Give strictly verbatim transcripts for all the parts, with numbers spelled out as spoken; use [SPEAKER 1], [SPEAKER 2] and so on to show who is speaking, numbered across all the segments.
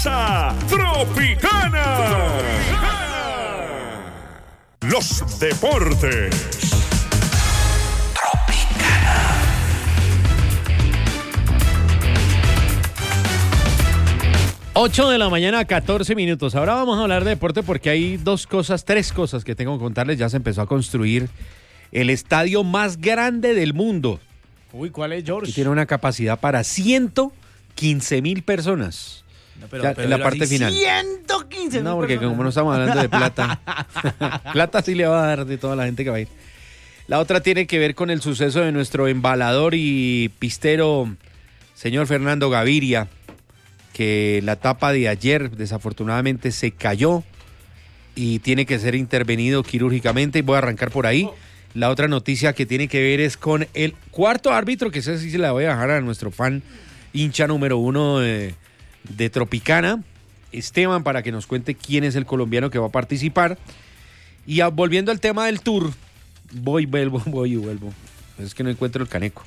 [SPEAKER 1] Casa Tropicana. Tropicana. Los deportes.
[SPEAKER 2] ocho de la mañana, catorce minutos. Ahora vamos a hablar de deporte porque hay dos cosas, tres cosas que tengo que contarles. Ya se empezó a construir el estadio más grande del mundo.
[SPEAKER 3] Uy, ¿cuál es, George?
[SPEAKER 2] Y tiene una capacidad para ciento quince mil personas.
[SPEAKER 3] No, pero,
[SPEAKER 2] ya,
[SPEAKER 3] pero
[SPEAKER 2] en la parte final.
[SPEAKER 3] ciento quince mil
[SPEAKER 2] No, porque
[SPEAKER 3] personas.
[SPEAKER 2] como no estamos hablando de plata, plata sí le va a dar de toda la gente que va a ir. La otra tiene que ver con el suceso de nuestro embalador y pistero, señor Fernando Gaviria, que la etapa de ayer desafortunadamente se cayó y tiene que ser intervenido quirúrgicamente, y voy a arrancar por ahí. La otra noticia que tiene que ver es con el cuarto árbitro, que esa sí se la voy a dejar a nuestro fan hincha número uno de, de Tropicana, Esteban, para que nos cuente quién es el colombiano que va a participar. Y a, volviendo al tema del tour, voy, vuelvo, voy y vuelvo. Es que no encuentro el caneco.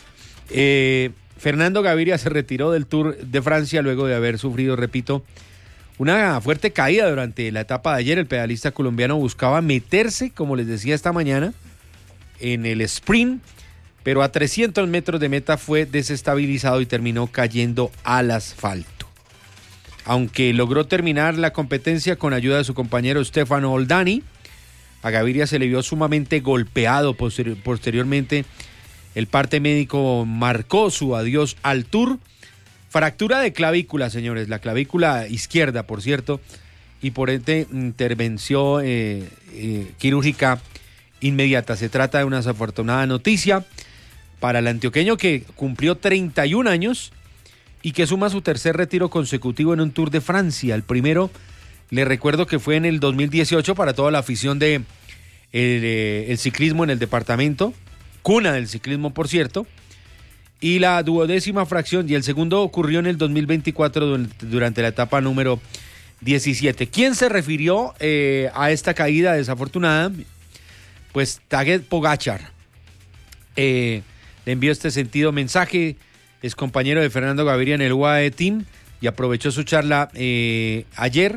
[SPEAKER 2] Eh... Fernando Gaviria se retiró del Tour de Francia luego de haber sufrido, repito, una fuerte caída durante la etapa de ayer. El pedalista colombiano buscaba meterse, como les decía esta mañana, en el sprint, pero a trescientos metros de meta fue desestabilizado y terminó cayendo al asfalto. Aunque logró terminar la competencia con ayuda de su compañero Stefano Oldani, a Gaviria se le vio sumamente golpeado posterior, posteriormente. El parte médico marcó su adiós al Tour. Fractura de clavícula, señores, la clavícula izquierda, por cierto, y por ende intervención eh, eh, quirúrgica inmediata. Se trata de una desafortunada noticia para el antioqueño, que cumplió treinta y un años y que suma su tercer retiro consecutivo en un Tour de Francia. El primero, le recuerdo que fue en el dos mil dieciocho para toda la afición de el, eh, el ciclismo en el departamento, cuna del ciclismo, por cierto, y la duodécima fracción, y el segundo ocurrió en el dos mil veinticuatro durante la etapa número diecisiete. ¿Quién se refirió eh, a esta caída desafortunada? Pues Tadej Pogačar. Eh, le envió este sentido mensaje, es compañero de Fernando Gaviria en el U A E Team, y aprovechó su charla eh, ayer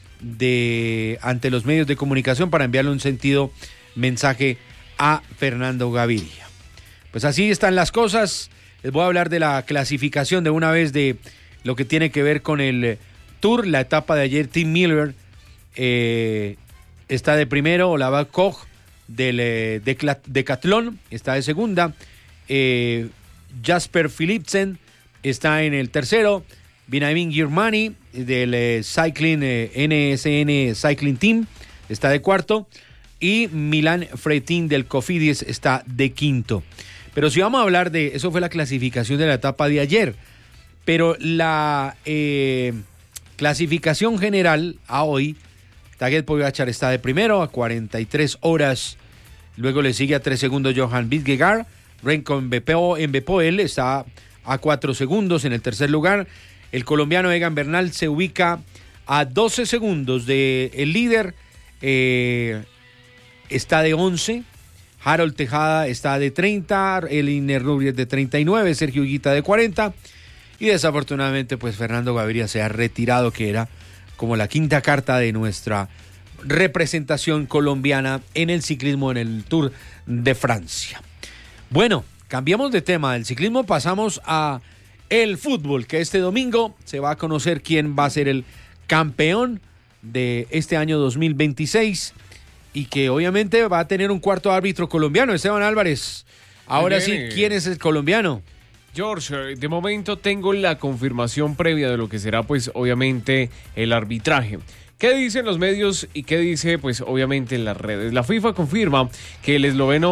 [SPEAKER 2] de, ante los medios de comunicación para enviarle un sentido mensaje a Fernando Gaviria. Pues así están las cosas. Les voy a hablar de la clasificación de una vez de lo que tiene que ver con el Tour. La etapa de ayer, Tim Miller eh, está de primero, Olav Koch del eh, decatlón está de segunda, eh, Jasper Philipsen está en el tercero, Binamin Girmani del eh, Cycling eh, N S N Cycling Team está de cuarto, y Milan Fretin del Cofidis está de quinto. Pero si vamos a hablar de, eso fue la clasificación de la etapa de ayer, pero la eh, clasificación general a hoy, Tadej Pogačar está de primero a cuarenta y tres horas, luego le sigue a tres segundos Johan Vingegaard, Remco Evenepoel está a cuatro segundos en el tercer lugar, el colombiano Egan Bernal se ubica a doce segundos del líder, eh, está de once, Harold Tejada está de treinta, Eliner Rubio de treinta y nueve, Sergio Higuita de cuarenta, y desafortunadamente pues Fernando Gaviria se ha retirado, que era como la quinta carta de nuestra representación colombiana en el ciclismo en el Tour de Francia. Bueno, cambiamos de tema del ciclismo, pasamos a el fútbol, que este domingo se va a conocer quién va a ser el campeón de este año dos mil veintiséis, y que obviamente va a tener un cuarto árbitro colombiano, Esteban Álvarez. Ahora sí, ¿quién es el colombiano?
[SPEAKER 3] George, de momento tengo la confirmación previa de lo que será, pues, obviamente, el arbitraje. ¿Qué dicen los medios y qué dice, pues, obviamente, en las redes? La FIFA confirma que el esloveno